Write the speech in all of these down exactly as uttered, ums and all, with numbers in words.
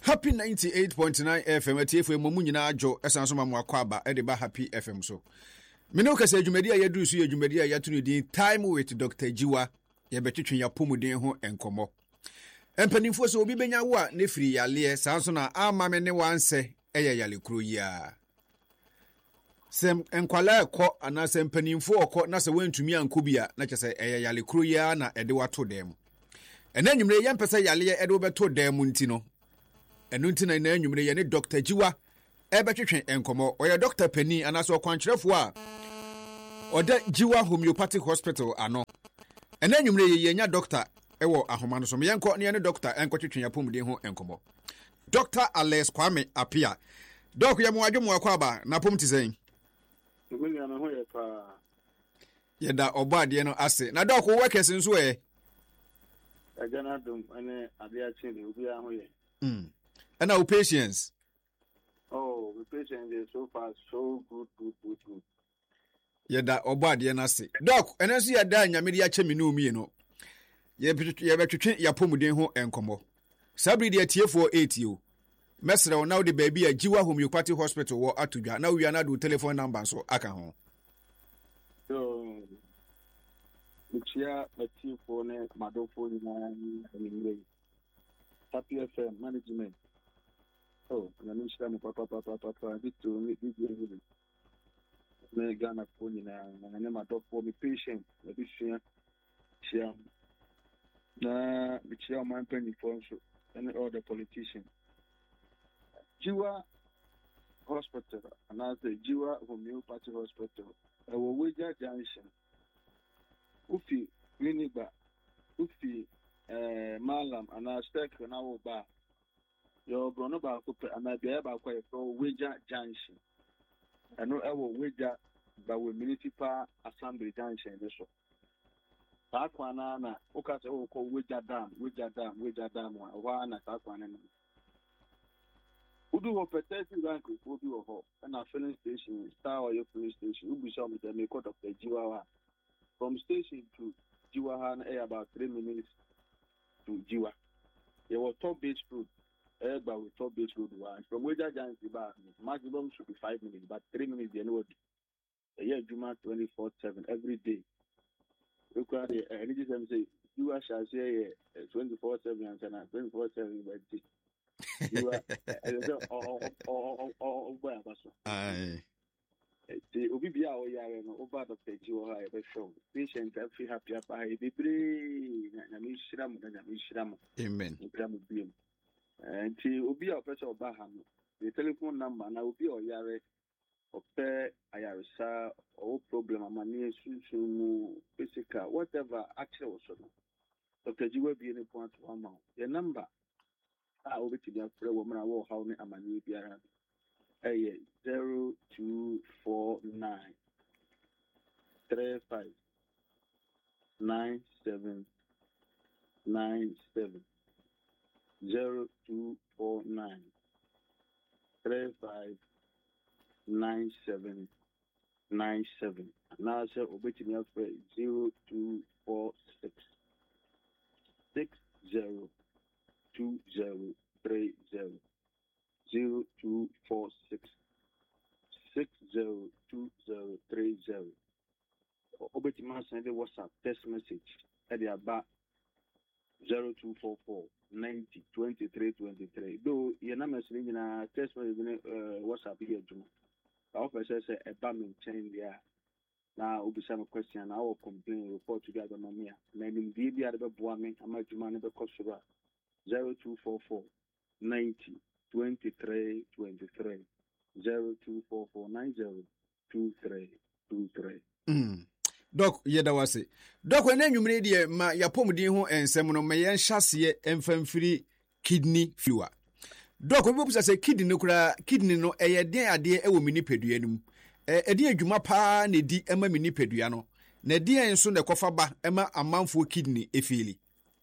Happy ninety-eight point nine F M at F M Munyina Jo Esansoma Mwakwaba Ediba Happy F M so. Mino kase adwumadi a yɛduru so yɛ adwumadi a yɛato no din Time with Doctor Jiwa yɛbɛtwetwe ya pomuden ho enkomo. Empanimfo so obi benya wo a ne firi yale saa so na ama me ne wanse ɛyɛ yale kuro yi a. Sem enkwala ekɔ ana sem panimfo okɔ na se wantumi anko bia na kyese ɛyɛ yale kuro yi a na ɛde wato dem. Ɛna nwumre yɛ mpɛsɛ yale ɛde wo bɛto dem nti no. Ɛno nti na na nwumre yɛ ne Doctor Jiwa ɛbɛtwetwe enkomo. Ɔyɛ Doctor Penny anaso kwankyerɛfo a Oda Jiwa Homeopathic Hospital ano. Ena nwumre ye yenya doctor ewo ahoma no so. Me yenko ne ne doctor enko twetwe yapomuden ho enkomo. Doctor Alex Kwame Apia. Doc ye mo adwemo akwaba na pom tizen. Mimi ana ho ye pa. Ye da obade no ase. Na doc wo workers nso e. Agana dum ane ade a chine obi a ho ye. Mm. And our patients. Oh, the patients is so far so good good good good. Yeda obade na se. Doc, enenso yeda nyame de ache me no mi no. Ye ye betwetwe yapomuden ho enkomo. Sabri de atiefo eight o. Mesre o na wo de baabi a Jiwa Homeopathic Hospital wo atodwa na wi ana do telephone number so aka ho. So Lucia atiefo ne madofo ni na ni Happy F M management. Oh, na ni shira mo papa papa papa bitu ni ni me Ghana for ni na na ma do for me patient na bi shia shia na bi shia man penny for so and all the politicians Jiwa Hospital and as the Jiwa Homeopathic Hospital e wo Weja Junction ufi Winiba ufi eh Malam and as stack na wo ba your brono ba ko pe and be ba ko e for Weja Junction and no ever Weja but we municipal assembly junction so that one na oka se o ko Weja dam Weja dam Weja dam wa na that one na udu ho protecting rank ko bi ho na filling station star or your police station ubi show me the court of the Jiwa from station to Jiwa na about three minutes to Jiwa there was top beach road Eba with top base road one from Weja Junction back maximum should be five minutes, but three minutes they know a year Juma twenty four seven every day. Look at the energy them say you are shall say twenty four seven and twenty four seven but you are oh oh oh boy aye the Obibia or Yara over the page you are a show. Patient every happy by the brave Namishram and Namishram. Amen. And to be a person of Baham, the telephone number now be or Yare or Pair Ayarisa or problem amani Susu physical, whatever actual also. Doctor Jiwa be any point one mouth. The number I will be to the prayer woman I will how many amani be a zero two four nine three five nine seven nine seven. Zero two four nine three five nine seven nine seven. Now sir obetimi afre zero two four six six zero two zero three zero zero two four six six zero two zero three zero. Obetimi send a WhatsApp text message at the about zero two four four ninety twenty three twenty three. Though you're not mentioning in a test message WhatsApp here too. I offer says a bam chain there. Now will be some question. I will complain report together on me. Then in the B R B Boaming, I might demand the cost zero two four four ninety twenty three twenty three zero two four four nine zero two three two three. Doc yeda wase. Doc when enwumre de ma yapomuden ho ensem no me yen hyase emfamfiri kidney fever. Doc we busa say kidney no kura kidney no eye den ade e wo mini pedua num. Eh ede adwuma pa na di ema mini pedua no. Na di enso na kofa ba ema amanfo kidney efili.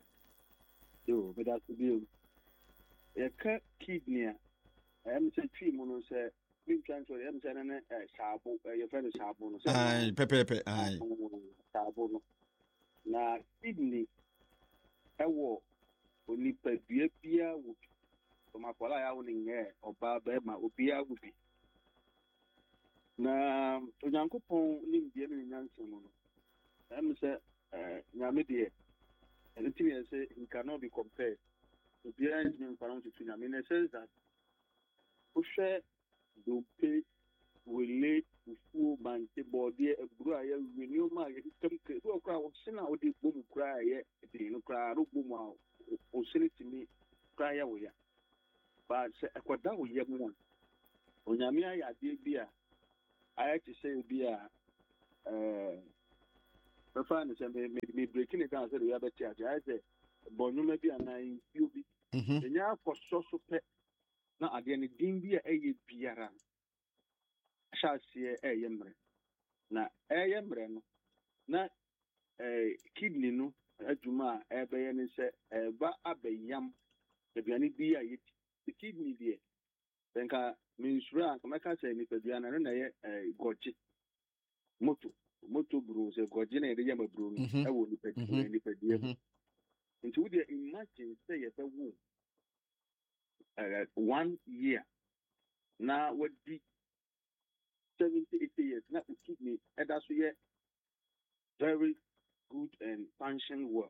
Yo, but that's the deal. E ka kidney am say twi mu no say we can so am say na sabo your friend sabo no. Ai pepepe ai. Sabo no. Na kidney ewo onipadua bia wo so makwala ya wo ne oba ba ma obi agubi na onyankopon ni ndie no nyanse mu no am say eh nyame de anything you say it cannot be compared to the engine for to tuna in a sense that push do pay will lay full man the body a bro ya renew ma ya come to so cry o sin na o de boom cry ya de no cry ro boom o sin ti mi cry ya wo ya but se akoda wo ye mu onyame ya de bia I to say bia eh the fan is me breaking it down so we have a charge I say bonu me bia na you be nya for so so pe na ade ne din bia eye biara shase eye mre na eye mre no na eh kidney no adwuma e be ye ne se e ba abayam aduane bi a ye the kidney die denka minsura kamaka say ni aduane no na ye goji moto moto bro se goji na ye ma bro e wo ni pedie ni pedie nti wo de imagine say ye be wo uh, one year na what di seventy eighty years na the kidney and that's why very good and function well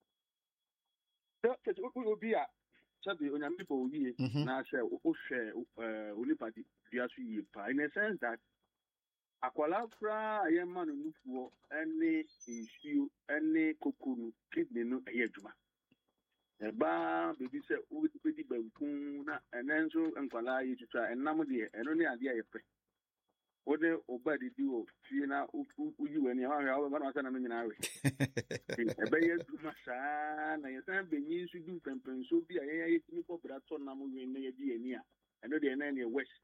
that will be a sabi onyame bo yi na say o hwe uh olipadi diasu yi pa in a sense that akwala fra ye ma no nufuo ene issue ene kokuru kidney no eyaduma ba bebi se o bedi bankun na enenso nkwala yi tuta enam de eno ne ade ayepe wode obadi di o fie na uyi wani ha ha ba na sana no nyina awe ebe ye duma saa na ye san benyi su du pempen so bi ayen ye timi ko bra to na mo wen na ye di ani a eno de na ne west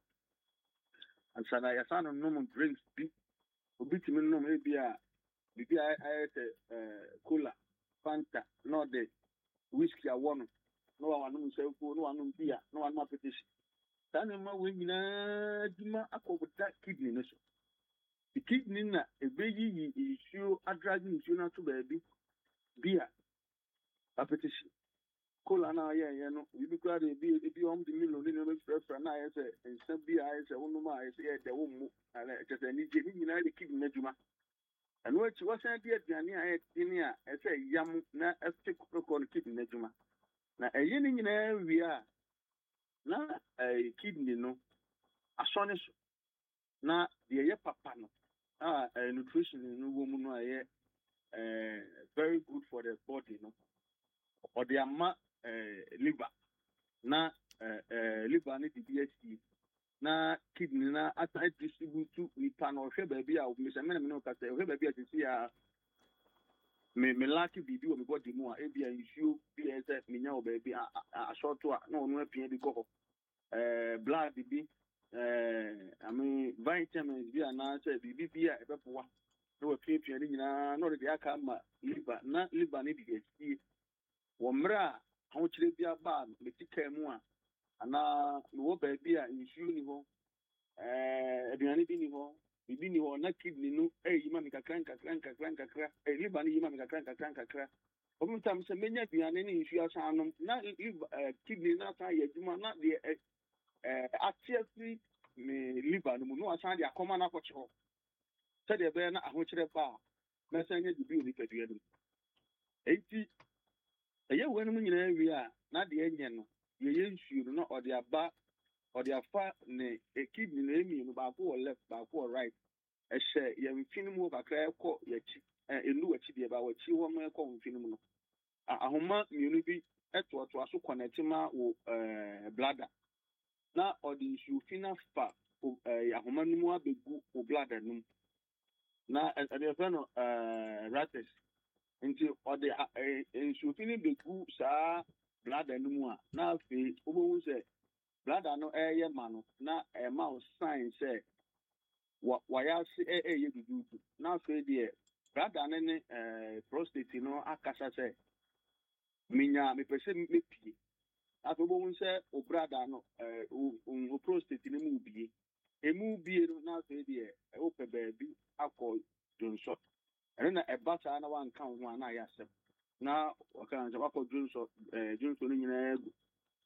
ansana ya san no mo drinks bi obi timi no me bi a bi a ayete eh cola fanta no de whiskey a one no one no say ko no one bia no one petition tani ma we nyina duma akobuta kidney no so the kidney na ebeyi yi issue adragi issue na to baby bia a petition cola na ye ye no we be crowd e bi e bi om the million ni no prefer na ye say ensa bia ye say wonu ma ye say de wo mu ala e tete ni je ni nyina the kidney na duma anu achi wasan bi aduane a ye tini a e say yam na e stick ko kidney na duma na eyi ni nyina wi a na eh kidney no asone so na de ye papa no ah nutrition no wo mu no aye eh very good for the body no or the ama eh liver na eh liver ni D B S T na kidney na ata distribute to nipa no hwe ba bi a me se me no ka se hwe ba bi a tisi a me me laki bibi wo me body mu a e bi a issue bi e se me nya wo ba bi a short to a na onu apia bi ko eh blood bi eh I mean vitamins bi ana say bibi bi a ebepoa na wo piapia ni nyina na de aka ma liver na liver ni bi esi wo mra ho kire bi aba me tika mu a ana wo ba bi a issue ni ho eh aduane bi ni ho bibi ni ho na kidney no eh yima me kakran kakran kakran kakra eh liver ni yima me kakran kakran kakra obi tam se menya aduane ni issue asan na kidney na ta ye djuma na de eh atiasi me liver no no asan de akoma na ko chiro se de be na ahokyere ba na san ye bibi oni padua no enti eye wenu mu nyina wi a na de enye no ye ye nsuo no ode aba ode afa ne kidney na emi no ba ko left ba ko right e hye ye mfini mu kakra ekọ ye chi enu wachi de ba wachi wo mo ekọ mfini mu no ahoma mienu bi eto to aso connect ma wo eh bladder na odi nsuo fina fa ahoma no mu abegu wo bladder no na ade fa no eh rates nti odi nsuo fini begu saa bladder no mu a na afi obo se bladder no eye ma no na e ma o sign say wa wa ya se e ye dudu na afi de bladder ne ne eh prostate no akasa say minya me pese me pie afi obo se o bladder no eh o prostate ne mu bie emu bie no na afi de e o pe baabi akọ jonso ene na eba saa na wan kan ho na ya sep na o kan se akọ jonso eh jonso no nyina egu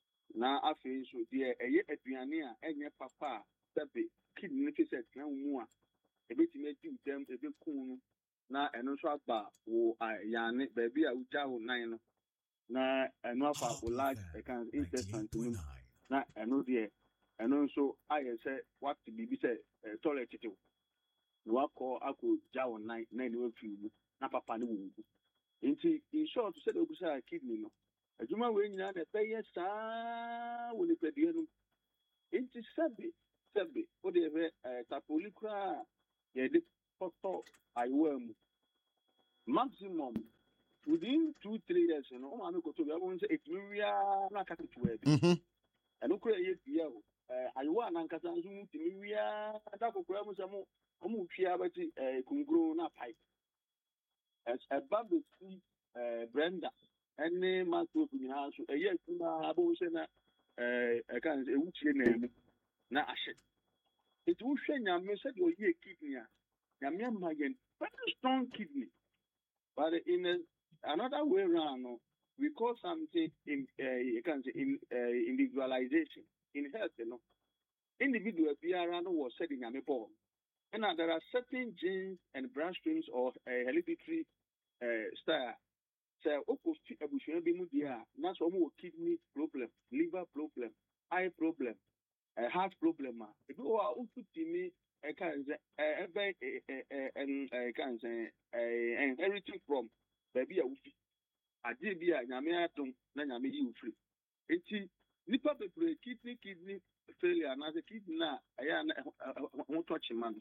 na afei so deɛ ɛyɛ aduane a ɛnyɛ papa a sɛbe kidney no fi sɛ tena wo mu a ɛbɛtumi adi wo dɛm ɛbɛkum no na ɛno nso aba wo yane baabi a wogya wo nan no na ɛno afa wo large ɛka intestine no mu na ɛno deɛ ɛno nso ayɛ sɛ wate biribi sɛ toilet tetew na wakɔ akɔ gya wo nan na ɛne wafiri mu na papa no wɔ mu nti in short sɛ de wobusa kidney no adwuma wei nyinaa na ɛbɛyɛ saa wɔ nipadua no nti sɛbe sɛbe wode ɛbɛ tapoli koraa a yɛde kɔtɔ ayewa mu maximum within two three years no o maame kɔtɔ bi abɔn sɛ ɛtumi wiaa na aka ketewa bi ɛno koraa ɛyɛ bia o ayewa nankasa nso mu tumi wiaa da kokora mu sɛ mo ɔmo twia bɛte kunkuro na pipe ɛba bɛsi brenda ɛne microbe nyinaa nso ɛyɛ adwuma abɔn sɛ na ɛka sɛ ɛwukyire na ɛmu na ahyɛ nti wohwɛ nyame sɛdeɛ ɔyɛ kidney a nyame ama yɛn very strong kidney but in a, another way around no, we call something in uh, you can say in uh, individualization in health you know individual biara no was said in nyame bɔ and there are certain genes and branch streams of uh, hereditary uh, style so oko fi abusua bi mu dia na so mo kidney problem liver problem eye problem uh, heart problem ah ebi o a ufutimi e kan say e be e kan say inheriting from baby a wufi ade bi a nyame atom na nyame yi ufiri enti nipa bebre kidney kidney failure na the kidney na aya na ho touch man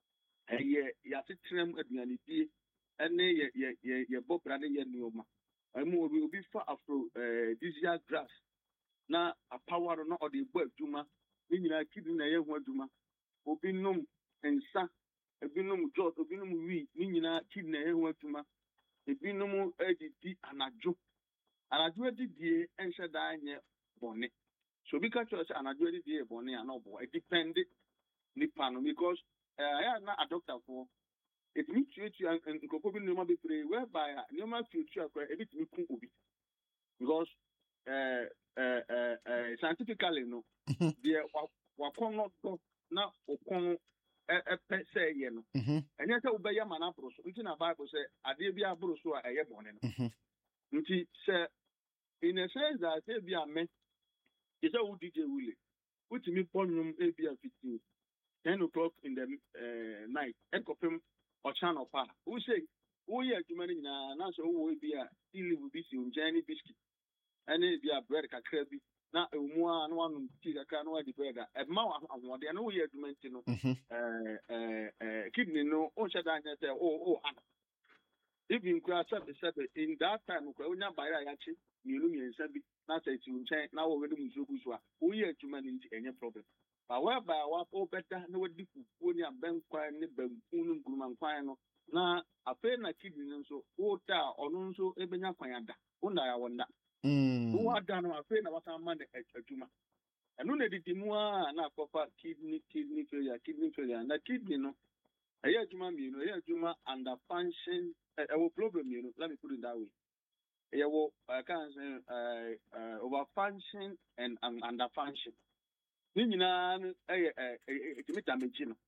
eye ya titrem aduane die ene ye ye ye bobra ne ye nuoma amu obi obi fa afro eh dizia grass na apower no ode bo aduma ni nyina kidney na ye ho aduma obi nom nsa ebi nom jot obi nom wi ni nyina kidney na ye ho aduma ebi nom edidi anajo anajo edidie enhye da anye bone so bi ka cho say anajo edidie bone ana obo it depend nipa no because eh uh, na a doctor for it means you and nkoko bi no ma be pray whereby no ma future akwa e bitimi kun obi because eh eh eh scientifically no the wakon no do na okon e pe say ye no enye say obeye ma na abro so nti na bible say ade bi abro so a eye bone no nti say in a sense that say bi amen is a D J Willie utimi ponum e bi fifteen ten o'clock in the uh, night ekopem or channel pa who say oh yeah adwuma ni na na so wo bi a live bi si unjani biscuit ene bi a bread kakra bi na emu a na wanu ti kakra na wadi bread e ma awode na wo yeah adwuma nti no eh eh kidney no o sheda anya say oh oh ana even kura sabe sabe in that time kura onya bayra ya chi mienu miensa bi na say ti unchen na wo wedi musuku so a wo yeah adwuma ni nti enye problem. However, what oh better no what different when you bank quite ne bank unum kwan no na afe na kidney so o ta ono so ebenya kwan ada onda ya wonda mm o ada no afe na wata man de adwuma eno na didi mu a na akofa kidney kidney failure kidney failure na kidney no eya adwuma mi no eya adwuma under function e wo problem you know let me put it that way eya wo I can say uh over function and um, under function ni nyina eh eh etimita mechi no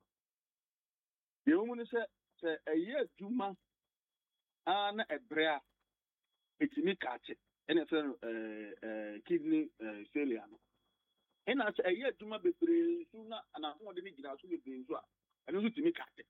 ye wo mu ne se se eye adwuma a na ebre a etimi kache ene fe eh eh kidney failure no ena se eye adwuma bebre su na na ho de ni gina so bebre so a ene so timi kache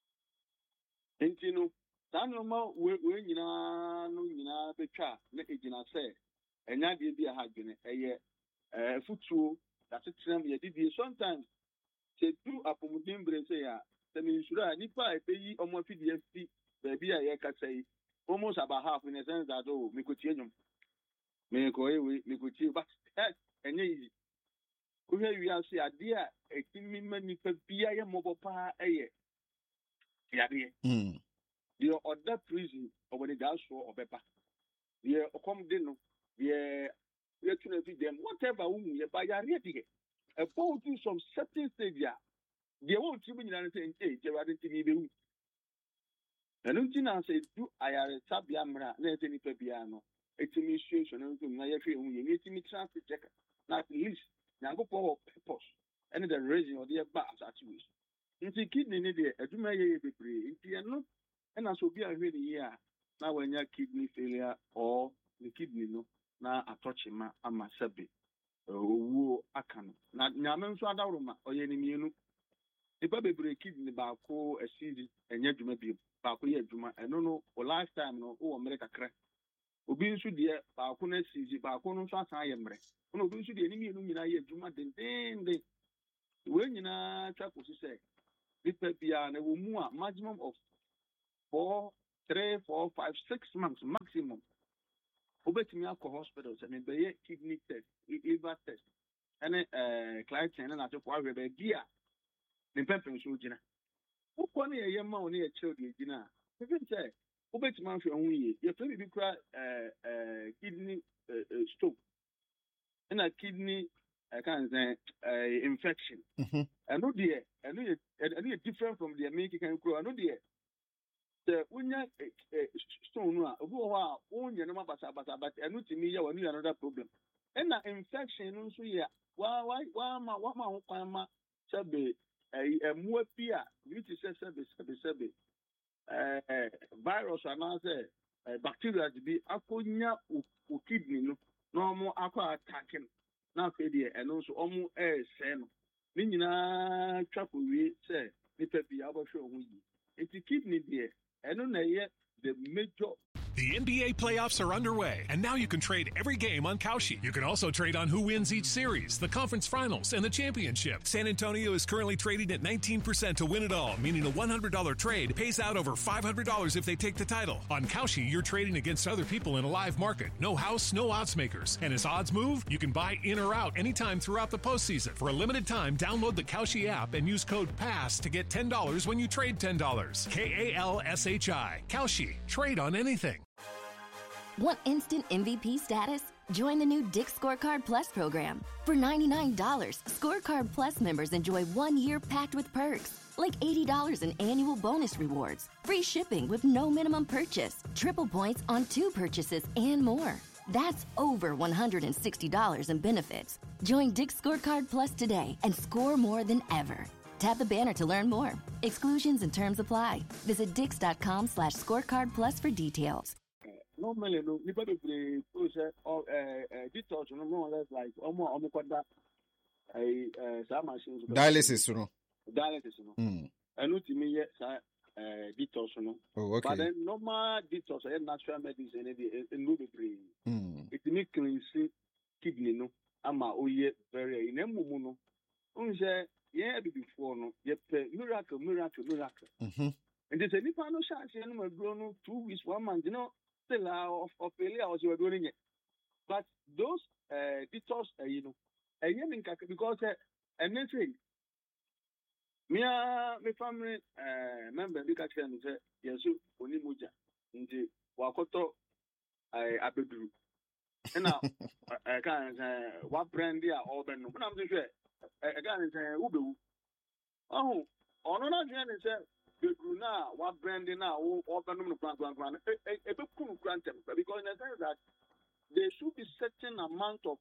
enti no tanu ma we nyina no nyina betwa na egina se enya de bi a ha dwene eye eh futuo that's it them ye did sometimes say do apomudin bre say ya the insura nipa e peyi omo afidi afi baby a ye ka say almost about half in a sense that oh me ko tie nyum me ko e we me ko tie but enye easy ko hwe wi ase ade a etimi ma nipa bia ye mobo pa eye yade mm the other prison over the gas for obepa the okom de no the we tuna fi them whatever we ye ba yare dige about some certain stage ya they won't even nyina say eh je wade timi be wu enu ntina say do ayare sabia mra na ete ni pa bia no etimi situation no so na ye hwe hu ye etimi transit check na at least nyankopɔn wɔ purpose ɛne the reason ɔde ɛba asase wei so nti kidney ne deɛ adwuma yɛ yɛ bebree nti ɛno ɛna so obi ahwɛ ne yie a na wanya kidney failure or the kidney no na atɔkye ma ama sɛbe owuo aka no na nyame nso adaworo ma ɔyɛ ne mmienu nipa bebree kidney baako asidi ɛnyɛ adwuma bio baako yɛ adwuma ɛno no o lifetime no wowɔ mmere kakra obi nso deɛ baako no asidi baako no nso asan ayɛ mmerɛ ɛna obi nso deɛ ne mmienu nyinaa yɛ adwuma dendenden wei nyinaa twa kɔsi sɛ nipa biara na wɔ mu a maximum of four three four five six months maximum obetumi akɔ hospital sɛ mebɛyɛ kidney test liver test ɛne ɛɛ clientine ne n'atefo ahwɛ baabi a ne mpɛmpɛn so gyina wokɔ ne yɛyɛ ma wo ne yɛkyerɛw deɛ gyina a efi sɛ wobɛtumi ahwɛ ho yie yɛfrɛ biribi kora ɛɛ ɛɛ kidney ɛɛ stone ɛna kidney ɛka n sɛ ɛɛ infection ɛno deɛ ɛno yɛ ɛno yɛ different from deɛ meki kan kuro ɛno deɛ sɛ wonya stone no a obi wɔ hɔ a wonyɛ no ma basabasa but ɛno tumi yɛ wɔ no yɛ another problem ɛna infection no nso yɛ wa wa wa ma wa ma ho kwan ma sɛbe ɛmmoa bi a yi ti sɛ sɛbe sɛbe sɛbe ɛɛ virus anaasɛ bacteria bi akɔnya o kidney no na ɔmo akɔ attack no na afei deɛ ɛno nso ɔmo ɛɛsɛɛ no ne nyinaa twa kɔ wie sɛ nipa bi a wɔbɛhwɛ ɔmo yi eti kidney deɛ ɛno na ɛyɛ the major. The N B A playoffs are underway, and now you can trade every game on Kalshi. You can also trade on who wins each series, the conference finals, and the championship. San Antonio is currently trading at nineteen percent to win it all, meaning a one hundred dollars trade pays out over five hundred dollars if they take the title. On Kalshi, you're trading against other people in a live market. No house, no odds makers. And as odds move, you can buy in or out anytime throughout the postseason. For a limited time, download the Kalshi app and use code PASS to get ten dollars when you trade ten dollars. K A L S H I. Kalshi. Trade on anything. Want instant M V P status? Join the new Dick's Scorecard Plus program. For ninety-nine dollars, Scorecard Plus members enjoy one year packed with perks, like eighty dollars in annual bonus rewards, free shipping with no minimum purchase, triple points on two purchases, and more. That's over one hundred sixty dollars in benefits. Join Dick's Scorecard Plus today and score more than ever. Tap the banner to learn more. Exclusions and terms apply. Visit dix.com slash scorecard plus for details. Normally, no, nipa bebree o sɛ ɔ ɛɛ detox no more or less like ɔmo a ɔmo kɔda ɛɛ ɛɛ saa machine. Dialysis no. Dialysis no. Ɛno ti mi yɛ saa ɛɛ detox no. Oh, okay. But then normal detox ɛyɛ natural medicine ɛde ɛnu bebree. Eti mi cleanse kidney no ama oyɛ very ɛyi na emu mu no. N sɛ yɛn abibifoɔ no yɛ pɛ miracle miracle miracle. Nti sɛ nipa no hyɛ aseɛ no ma duro no two weeks one month you know. Still uh, of, of failure was you were doing it. But those uh, detox, uh, you know, uh, because uh, and then say, me uh, my family uh, member, because I say, yes, you only muja, into Wakoto, I abedru. And now, I can't say what brand they are all ben. But I'm just sure, again, say Ubu. Oh, on another say. Now, what branding now, all the number of grand grand a bit cool granted, because in the sense that there should be certain amount of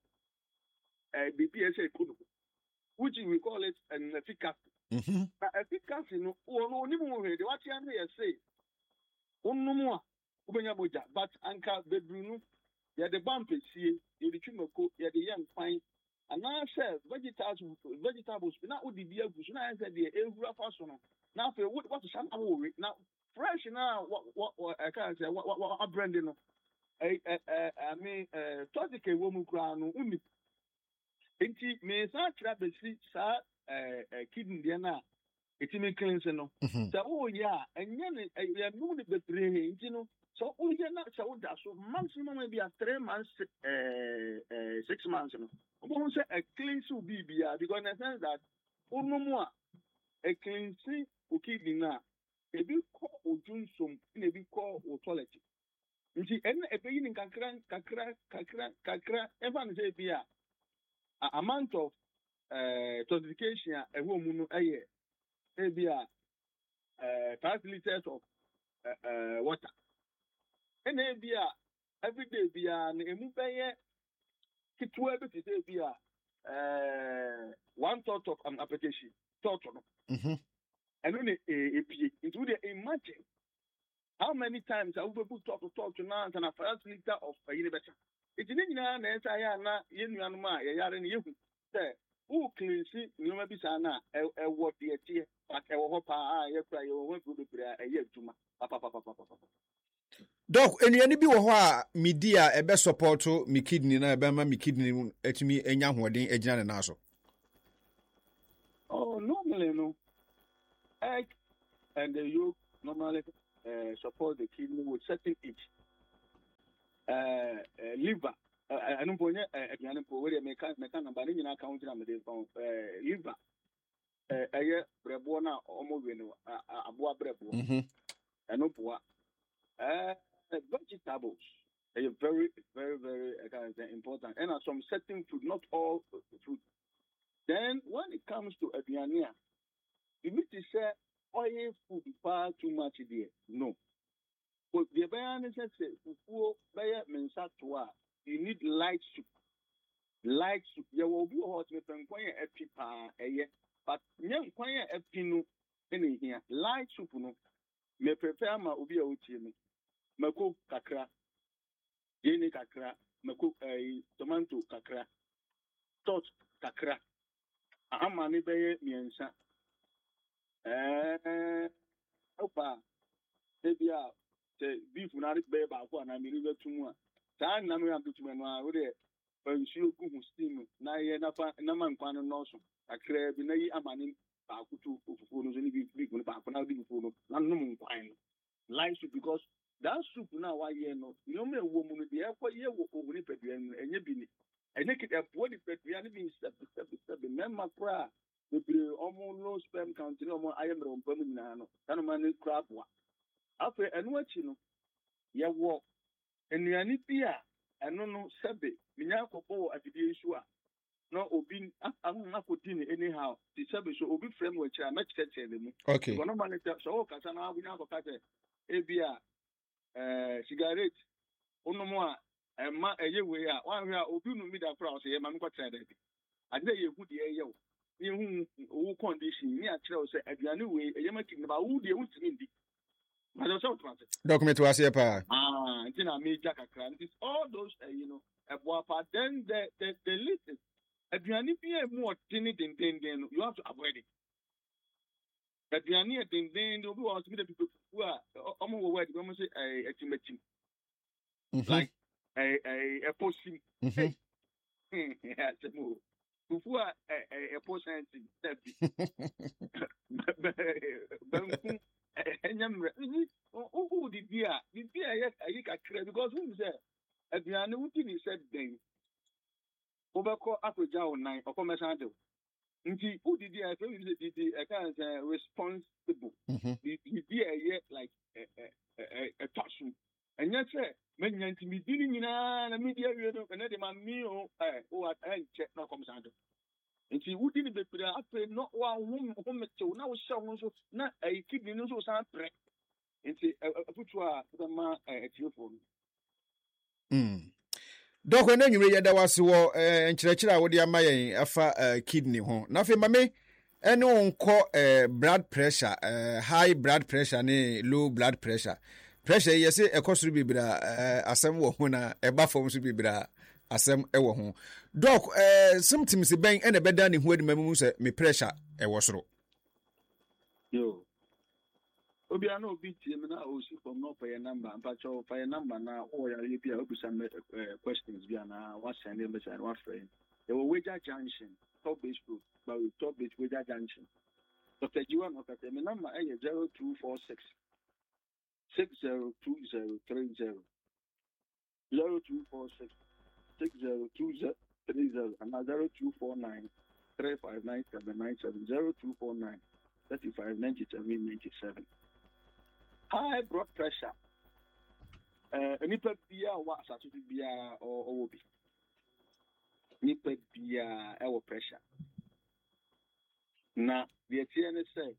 B P S A, which we call it an efficacy. But efficacy, no, no, no, what you say, one no more, but Anka Bedruno, you the bump is here, you the chimoco, you the young fine. And I said, vegetables, vegetables, not with the beer, I said, the every person. Now, for what what's some now fresh now? What what what I can't say. What what what branding? I I I mean, uh, toxic woman crown. Umi. Enti me sa trap besi sa uh kidney dia na. Eti me cleanse no. So oh yeah, enya ne ya no de betre enti no. So oh yeah na so da so maximum maybe a three months uh uh six months no. Obo say a cleanse will be bia because in the sense that ono mo a a cleanse kidney na ebi kɔ odunsom na ebi kɔ o toilet nti ɛna ebeyi ni kakra kakra kakra kakra ɛfa ne sɛ ebi a amount of uh, toxification a ɛwɔ mu no ɛyɛ ebi a uh, five liters of uh, uh, water ɛna ebi a everyday bi a na emu bɛyɛ ketewa bi te sɛ ebi a uh, one thought of an application, thought on. Mhm. And only a P. It would imagine how many times I will put talk to talk to now and a first liter of a university. It's in India, and I am not in Yanma, a yard and you. Who cleans it? You may be Sana, a what the tea, but a hopa, I apply your one good a year to my papa. Doc, any any bi wo ho a media e be support me kidney na e be ma me kidney etimi enya hoden agina ne na so. Oh, normally no. Egg and the yolk normally uh, support the kidney with certain age. Uh, uh, liver. I don't point at the animal where they make a mechanic, but in account of the liver. A year, Brebona, almost a boa brebo. Mhm. And no boa. Uh, vegetables are very, very, very uh, important. And some certain food, not all food. Then when it comes to Abiania, you need to say oil food far too much there. No. But the Abiania says, you need light soup. Light soup. You will be hot with a pipa a year. But young quire a pinu in here. Light soup, no. Me prepare my ubi me. Mako kakra. Jenny kakra. Mako a tomato kakra. Tot kakra. Ama ni beye miensa. Eh, opa. Ebia te beef na rik beye ba ko na mi ribe tumu a. Sa na no am tumu no a wo de bansuo gu hu steam na ye na fa na man kwan no so. Akra bi na yi ama ni ba ko tu ofufu no so ni beef beef no ba ko na di ofufu no na no mun kwan no. Light soup because that soup na wa ye no. No me wo mu no de e ko ye wo ohuni pedua no enye bi ni. Enye kit e po di pedua ni bi step step step memma kra the almost low sperm count no mo ayemre ompam nyina no na no man crab wa afa enu achi no ye wo enuani bi a enu no sebe minya kopo afidie nsu a no obi ahu akoti ni anyhow ti sebe so obi frame wa kira match kete ne mu Okay. no man so o kasa na abunya ko kate e bi a eh cigarette ono mo a emma eye we a wan hwe a obi no mi da fra o se ye ma me ko tira da bi ade ye hu de ye wo ye hu wo condition ni a kira o se aduane we eye ma kin ba wo de wo timi ndi ma do so to Document was here pa. ah ntina me ja kakra it is all those uh, you know eboa pa then the the the list aduane bi e mu o tini den den den you have to avoid it aduane e den den obi wa timi de people who are omo wo word omo say eh etimatim like eh eh a posting Mhm. yeah temo fufu a eh posting tabi banku enyamre o o di bia di bia ya ayi kakra because who say aduane wuti ni said den obeko akoja onan okomesan de nti udi di e fe wi di di e kan say responsible Mhm. di bia ye like a tasu enya say menya nti mi di ni nyina na media wi no na de ma mi o eh o at en check na komesan de nti wudi ni bepira ape no wa hum hum metew na wo hye ho so na ai kidney no so san pre nti afutu a ma etiofo no Mm. Doc, when you read that was wo eh nkyerɛkyerɛ a wo de ama yɛn afa eh, kidney ho. Na fe mame ene onko eh, blood pressure, eh, high blood pressure ne low blood pressure. Pressure yɛse ɛkɔsoro bibira eh, asɛm wɔ ho na ɛba fam so bibira asɛm ɛwɔ ho. Doc, eh, symptoms bɛn ɛna bɛda ne ho adi mamu sɛ me pressure ɛwɔ soro. yo obi ana obi tie me na o si from no pay number ampa cho pay number na o ya ye bia obi some questions bia na what send them message what friend they were Wager Junction top base road but we top base Wager Junction Doctor Jiwa no ka me number eh zero two four six six zero two zero three zero zero two four six six zero two zero three zero and zero two four nine three five nine seven nine seven zero two four nine thirty-five ninety-seven ninety-seven. High blood pressure. Uh, nipa bia wa asatu bia or or be. Nipa bia our pressure. Na the T N say.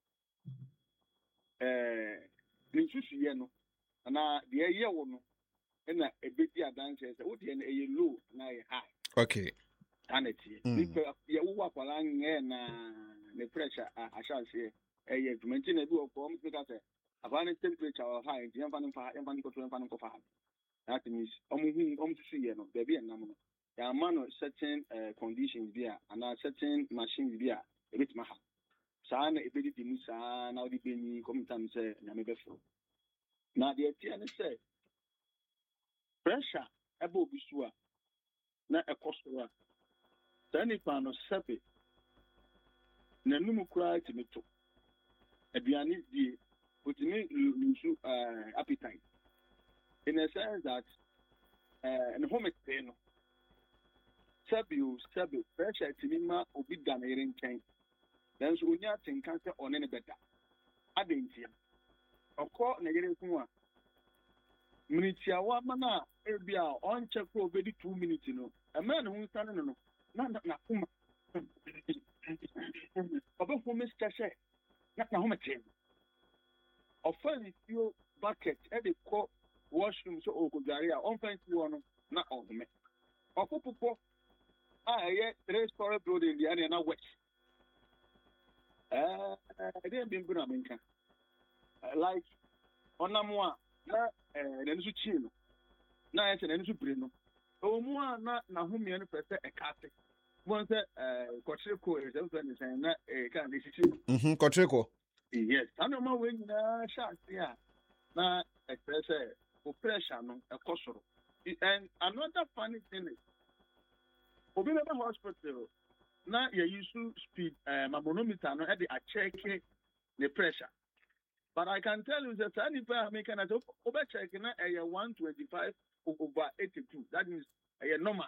Uh, ninsusu ye no. Na the year wo no. Na e be dia dance say o de na e low na e high. Okay. sanity nipa ye wo akwala nge na the pressure I shall say eh to maintain a do of form because abane temperature or high in fan fa en fan ko to fan ko fa that means omu hu omu su ye no be be enam no ya man certain conditions there and certain machines there a bit ma ha saa na ebedi di mu saa na odi beni komitam say na me be fo na the tia ne say pressure ebe obi su a na ekoso a tani pa no sepe na numu kura timeto aduane die otimi lusu uh, appetite in a sense that uh, in home pain no sabio sabio pressure timima obi da na yere nchen then so onya tinka se one ne beta adentia okọ na yere nku a minitia wa mana ebia on check for obedi two minutes no a man who stand no no na na kuma obe for me stashe na na home chain ofan you bucket e dey call washroom so okodare a on fan you no na ohome okopopo ah yeah three story building the area na west eh e dey been good American like onamwa na eh na nsu chi no na ya che na nsu bire no omu a na na homie no pese e kate mo se eh kotreko e se so ni sen na e ka na chichi mhm kotreko yes ana ma we nyina chance ya na express o pressure no e kosoro and another funny thing is obi be hospital na you use speed uh, manometer no e dey check the pressure. But I can tell you that any American at over check na a one twenty-five over eighty-two. That means a normal.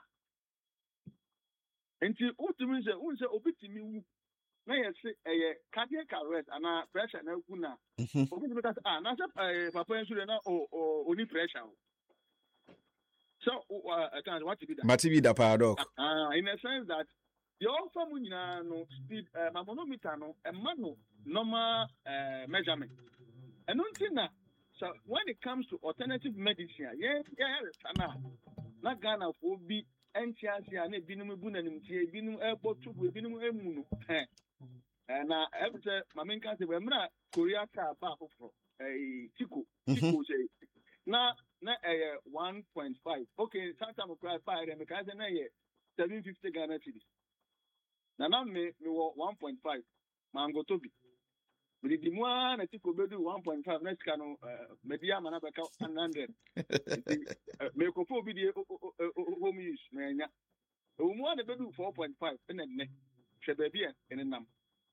Until ultimately say unse obitimi wu na ye say a cardiac arrest and a pressure na ku na. Obi me that ah na say papa ensu na o oni pressure. So I can't what to be that. Matibi da paradox. Ah in a sense that the offer mu nyina no speed uh, manometer no e ma no normal uh, measurement. And until now, so when it comes to alternative medicine, yeah, yeah, yeah, na Ghana for be N T R C and binum bunanim tie binum airport to binum emunu. And na every say my main can say we mra Korea car ba for eh Tico Tico say na na eh one point five. Okay, sometimes we cry five and because na eh seven fifty Ghana cedis. Na na me me one point five. Mango to be But the one I think we do one point five next can media man abeka one hundred. Me ko fo bi the home use na nya. O mu na be do four point five na ne. Hwe ba bia ene nam.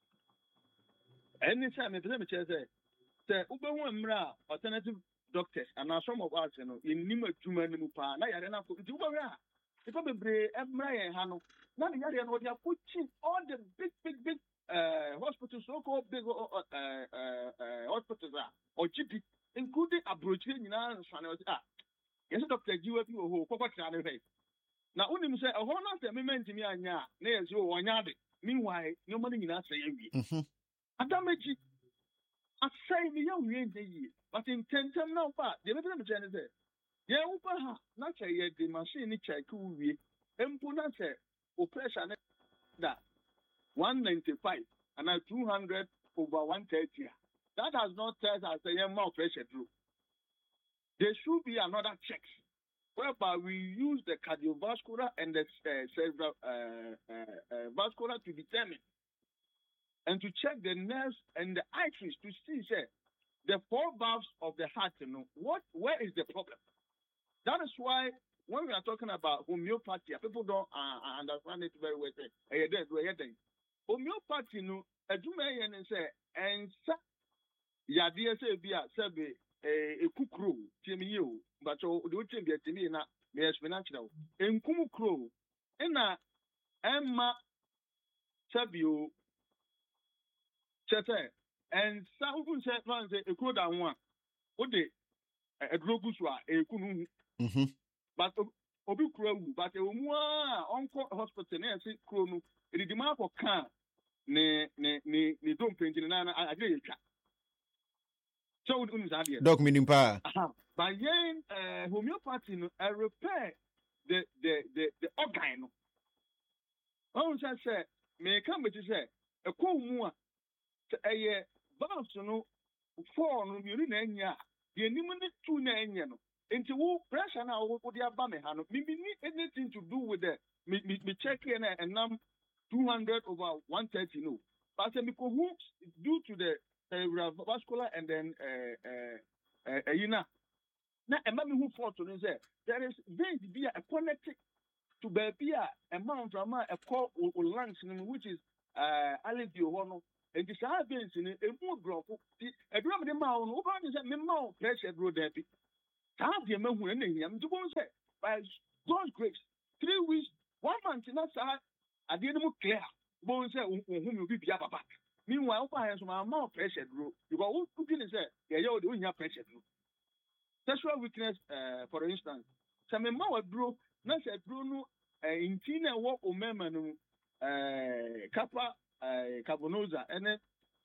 Any time me pese me che say say ube hu amra alternative doctors and some of us no in nim adwuma ni mu pa na yare na ko ti ube ra. If we bre amra yen ha no na yare no they are putting all the big big big Uh, hospitals, so-called big uh, uh, uh, uh, hospitals, or G P, including Abrochia, ah, yes, Doctor G W who Cocoa face. Now, only say a whole lot of men to me, and ya, near you or yard. Meanwhile, no money in us saying, I damage it. I say me, young ye, but in ten term now, but the other Janet said, yeah, Upa, not say yet the machine, check who we, and Puna say, oppression that. one ninety-five and now two hundred over one thirty. That has not test as a more pressure through. There should be another check whereby we use the cardiovascular and the uh, cerebral uh, uh, uh, vascular to determine and to check the nerves and the arteries to see say, the four valves of the heart. You know what? Where is the problem? That is why when we are talking about homeopathy, people don't uh, understand it very well. Hey, homeopathy no adwuma yen say ensa yade say bia sebe e kukuro tiemi ye o but o de otim bia tiemi na me explain akira o enkum kuro ena emma sabio chete ensa ufun say fan say ekuro da ho a o de edrogu so a ekunu mhm but obi kuro wu but emu a onko hospital na say kuro no the mark of can ne ne ne ne don't paint in na agree twa so we unu za doc meaning pa by yen uh, homeopathy no uh, repair the the the the organ no ɔn sɛ sɛ meka mbɛti sɛ ɛkɔ mu a ɛyɛ valves no four no mmienu na ɛnyɛ a deɛ anim ne two na ɛnyɛ no nti wo pressure na wo de aba me ha no me me need anything to do with the me me, me check here na ɛnam two hundred over one thirty no but me ko hu due to the cerebrovascular and then uh uh uh you know na ɛma me hu fault no sɛ there is veins bi a connected to baby a ɛma from a ɛkɔ o lungs no which is uh allergy hɔ no enti saa veins no emu grɔfo ɛdura me de ma wo no wo ba de sɛ me ma wo pressure duro da bi saa deɛ ma hu na hia me to bon sɛ by God's grace three weeks one month na saa adeɛ no mu clear bon sɛ wo hu me obi bia baba meanwhile wo ba yɛn so ma ma pressure duro because wo put in sɛ yɛ yɛ wo de wo nya pressure duro sexual weakness uh, for instance sɛ me ma wa duro na sɛ duro no nti na ɛwɔ omema no kappa carbonosa ɛne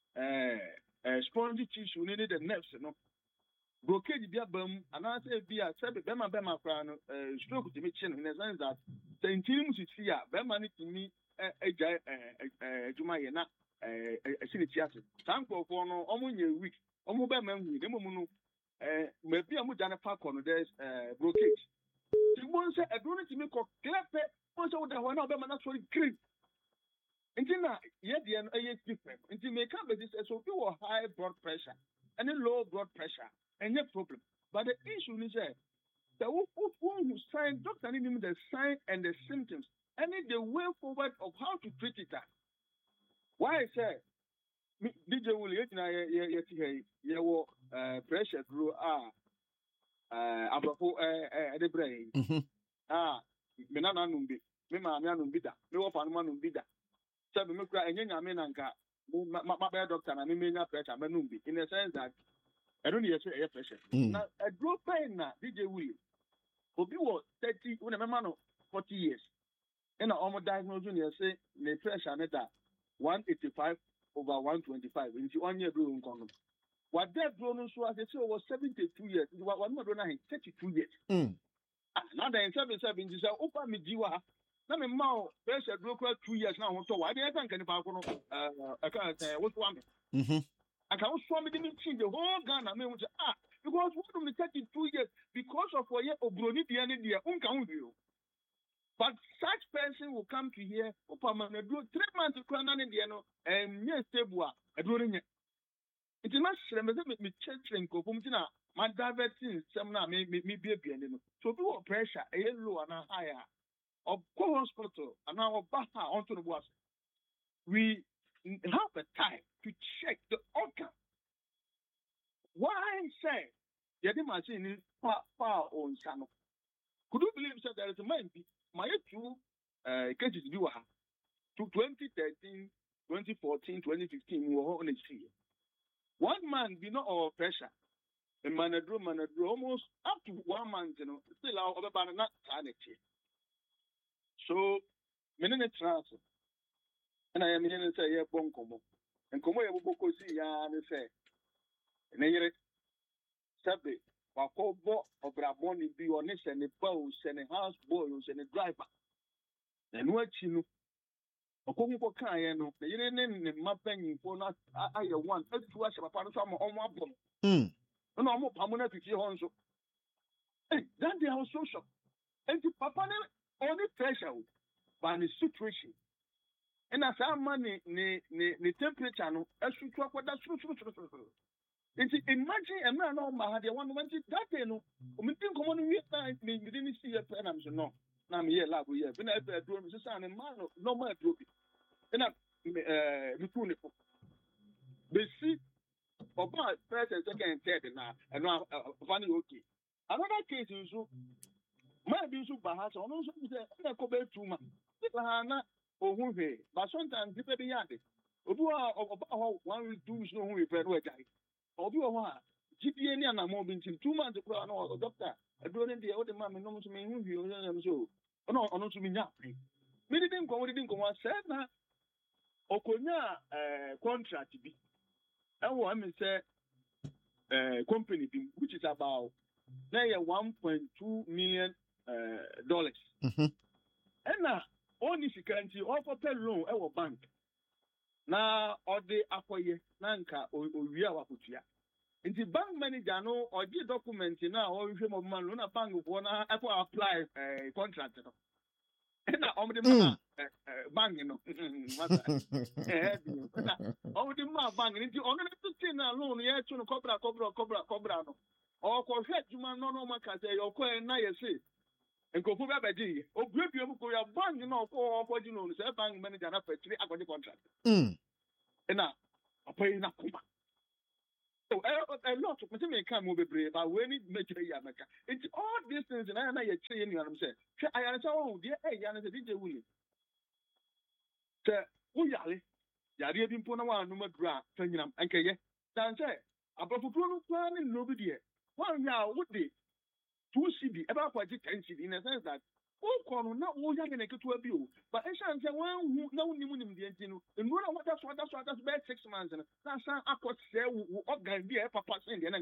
spongy tissue ne ne the nerves no blockage bi aba mu anaasɛ bi a sɛ bɛma bɛma koraa no stroke tumi kye no in the sense that sɛ ntini mu sisi a bɛma no tumi agya adwuma yɛ na ɛsi ne ti ase saa nkurɔfoɔ no ɔmo nyɛ weak ɔmo bɛma hu ne mmom no maybe a mudane park on there's blockage. The one said a drone to me called Clapper, once over the one of them and actually creep. Until now, yet the end is different. Until may come with this, so you are high blood pressure and a low blood pressure, and no problem. But the issue is that the one who sign doctor need the sign and the symptoms, and the way forward of how to treat it. Why I say D J will yet na yet here your pressure grew ah uh abrafo eh the brain ah me na nanu bi me ma me anu bi da me wo fa no anu bi da se be me kura enye nyame na nka ma be doctor na me menya pressure me nu bi in the sense that I don't need to pressure na a draw pain na D J will obi wo thirty we na me ma no forty years and almost diagnosed you say the pressure na da one eighty-five over one twenty-five into one year doing economy. What that grown so as I say was seventy-two years, one more than thirty-two years. Mm. Now the seventy-seven is open me jiwa. Now me mau pressure broker two years now on to why they think any back on uh I can't say what's one. Mhm. I can't swam me didn't see the whole Ghana me which ah because what of the thirty-two years because of what year obroni the end year unka you. But such person will come to here, Opama, do three months to crown in the end, and yes, Tebua, a doing it. It is not me church and Kopumtina, my diverting seminar may be a piano. So do a pressure, a low and a higher, of co hospital, and our Baha onto the water. We have a time to check the outcome. Why say, Yadi machine is far, far on Sano? Could you believe that there is a man? My two uh, cases do have to twenty thirteen, twenty fourteen, twenty fifteen, we were on a sea. One man be not our pressure. A man a drew, man a drew almost up to one month, you know, still out of a banana sanity. So, many transfer. And I am here to say, yeah, bonkomo. And come away, Boko see, ya, and say, and then you're Saturday. Wakobo of Raboni be honest and the bows and the house boys and the driver. And what you know, a Congo Kayano, the Yen mapping for not I want to watch a part of some on one bomb. Hm. No more permanent to your honso. Hey, that they are social. And the papa only pressure by the situation. And as our money, the temperature, as you talk with that. Imagine a man on my had one went that day. No, we think common we didn't see a pen. I'm so no. Now, yeah, love, we have been at the door, Missus San and man, no more dropping. And I'm uh, they see about first and second, third, and and now funny okay. Another case is so might be so bad. So, no, so go back to my Hana or who they, but sometimes people be at it. About one we do so who we pay. Obi wa ha G P A ni na mo bintin two months kura no doctor adoro ndi e o de ma me no so me hu hu o so ono ono so me nya me didn't go we didn't go said na okonya eh contract bi e wo am say eh company bi which is about na one point two million uh, dollars mhm and na only security offer loan our bank. Na or the akoye nanka or we are wakutia. In the bank manager no or the document now or you of man luna bank one apple apply a contract. And on the man bank, you know. Over the man bank, and you only to say now loan, yeah, to cobra, cobra, cobra, cobra. Or correct you man, no, no, man can say, your coin, now you see. And go for a day. Or grip you for your bank, you know, for what you know, the bank manager for three hour contract. And now, I pay enough. So a lot of me come will be brave, but when it makes a Yamaka, it's all these things, and I know you're saying, I'm saying, I answer, oh, dear, hey, Yana, the D J Willie. Sir, Uyali, Yadi been put on number grant, turning up, and Kaya, Dan say, about for planning nobody. One now would be two C D, about what you can see in a sense that. Oh, Colonel, not all young and to a view, but I shan't say, well, no one knew the engine, and what that's what that's what that's bad six months, and that's how I could say, what guy be a papa in the end.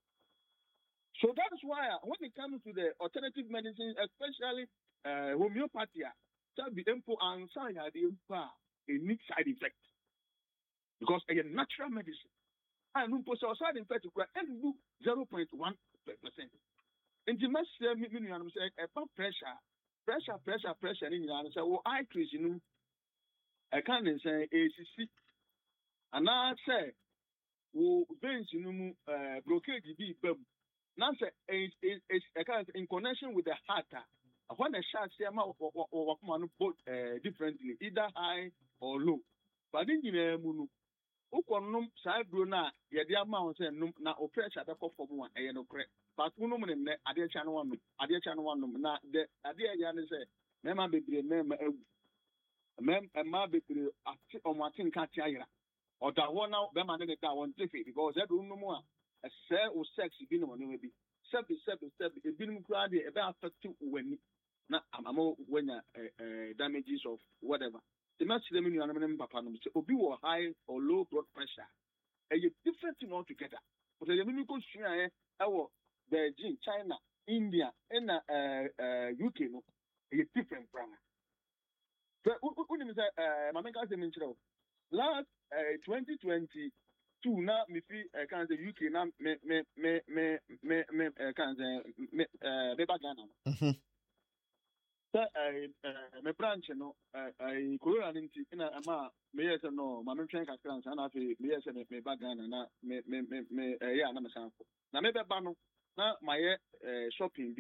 So that's why when it comes to the alternative medicine, especially uh, homeopathy, that be info and side a unique side effect because a natural medicine. I know for side effect and do zero point one percent. And the must say, I'm saying, a pressure. Pressure, pressure, pressure in your answer. Oh, I increase, you know. I can't say A C C. And I say, oh, bench, you know, uh, blockade be bum. Now say, it's in connection with the heart. When a shot, say, I'm or both differently, either high or low. But in the moon, Okonum, side bruna, yet the amount and now pressure the for one, and no correct. But one woman in there, I did channel one, I did channel one, not the idea, Yan say, Mamma be mem, mem, and my baby on Martin Cataya, or that one now, them and that one different because that room no more. A cell or sex, you know, maybe. Step, step, step, a bin crowd, about two when not I'm more when damages of whatever. The match them in your name, Papa, so be high or low blood pressure. A different thing altogether. But the mimical share, our Beijing, China, India, and uh, uh, U K, no, a different brand. So, what is that? My man got them in last twenty twenty-two, now, me feel I can't say U K, now, me, me, me, me, me, me, can't say, me, uh, me, bagana. So, me branch, no, I Korea in a ama, me yes no, my man train cascans, and I feel me yes me bagana, na me, me, me, me, yeah, I'm a sample. Now, maybe bano. Now my uh, shopping be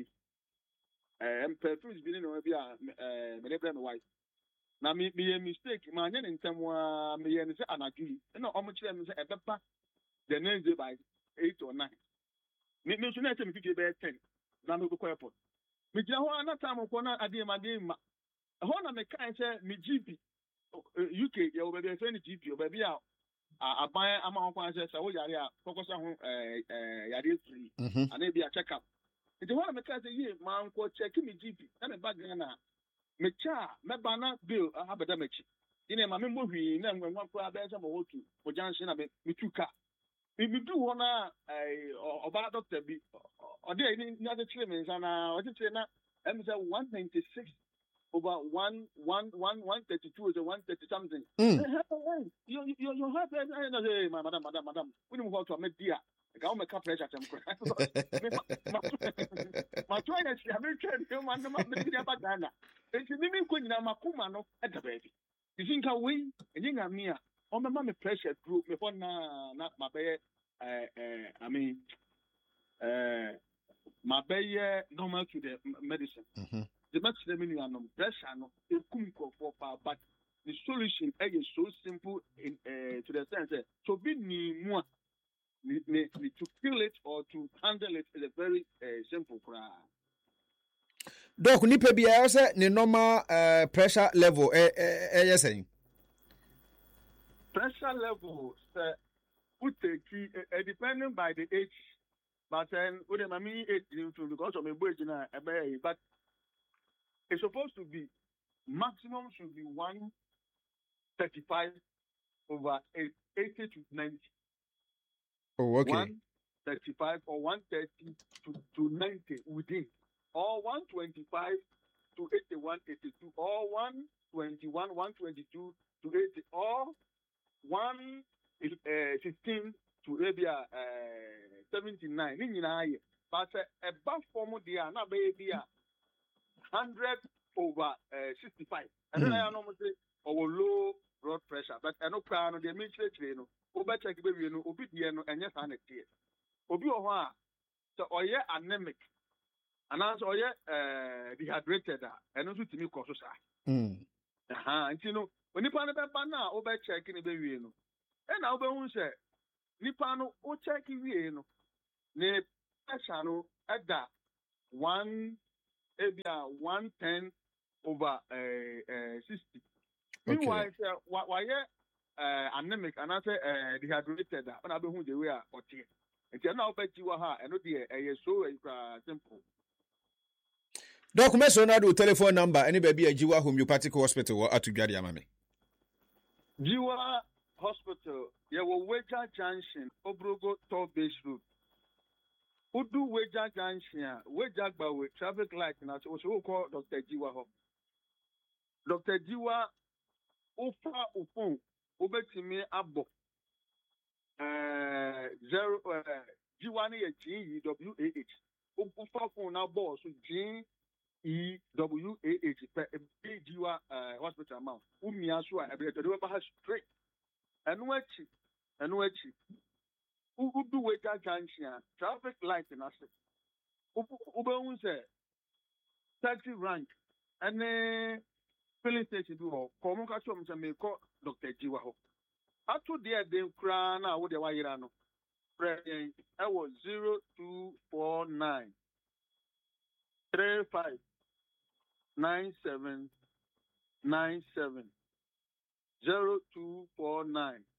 um perfumes be no be a me dey my wife. Now me me mistake my name in term wa me yen say anadui. No omo kire me say ebepa the next day by eight or nine. Me me so na say me fit be ten. Na me go airport. Me gina ho na time ko na ade ma dey ma. Ho na me kan say me G P U K ya obi be friend G P obi a aban ama ho say say wo yare a focus ho eh eh yare free and e be a check up. It is one me can say ye man ko check me G P na me bag na me cha me bana bill abeda me chi. Ine ma me mo hwi na nwanwa ko abe say mo wotu o junction na me me tuka. Me me do ho na eh oba doctor bi o dey ni na the treatment na o dey na em say one ninety-six over one one one one thirty two is a one thirty something. Mm. You you you have hey madam madam madam. We don't want to make dear. I got my cup pressure. My try is I will try to man no man be about Ghana. It's me me ko nyina makuma no at the baby. You think away and you me a o me me pressure group me for na na my be eh eh I mean eh my be normal to the medicine. Mm-hmm. The maximum minimum pressure no e kum ko for but the solution is so simple in uh, to the sense that to be ni more to kill it or to handle it is a very uh, simple cry. Doc, nipa biya say the normal uh, pressure level eh eh eh saying. Pressure level uh, would take uh, depending by the age, but then with the mommy age because of my boy but it's supposed to be maximum should be one thirty-five over eighty to ninety. Oh, okay. one thirty-five or one thirty to, to ninety within. Or one twenty-five to eighty-one, eighty-two. Or one twenty-one, one twenty-two to eighty, or one fifteen to maybe uh, seventy-nine. But a back form there, not baby, one hundred over uh, sixty-five. And then I normally say, or low blood pressure. But I know crown, the military train, over check baby, no, obedient, and yes, and it. Obi Oha, so or yeah, anemic. And also, oh, yeah, uh, dehydrated, and also to me, Kososa. Mm. Uh-huh. And you know, when you pan a banana, over checking the baby, you know. And I'll be on say, Nipano, or checking you know. Ne channel at that one, maybe one ten over uh, uh, sixty. Meanwhile, why, why, uh, anemic, and I say, uh, dehydrated, and I'll be who they were or tea. And you know, bet you are, and no dear, a so simple. Document so now do telephone number any baby a Jiwa Homeopathic Hospital or at Gadi Amami. Jiwa Hospital, you will Weja Junction, Obrogo Toll Base Road. Udu Weja Junction, Weja Bawe, traffic light, and also call Doctor Jiwa Hop. Doctor Jiwa, Ufa Upon, Ubetime Abo, uh, zero, uh, Jiwani G W A H. Ufa phone now boss, G. E W A H B G W hospital amount. Umia so a be to do straight. And which and which who do wait at junction traffic light in us. Uber say thirty rank and uh filling station do come catch him to make Doctor Jiwa. After there then cry now with the wire no. I was zero two four nine three five nine seven nine seven zero two four nine